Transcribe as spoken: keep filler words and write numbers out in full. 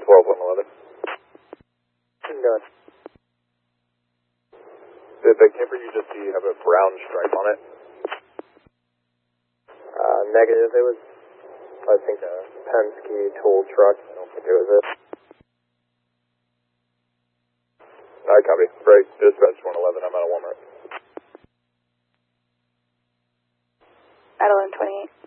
twelve one eleven. Done. Did the camper you just see have a brown stripe on it? Uh, negative. It was, I think, a Penske tool truck. I don't think it was it. I copy. Break. Dispatch one eleven. I'm out of Walmart. Adeline twenty-eight.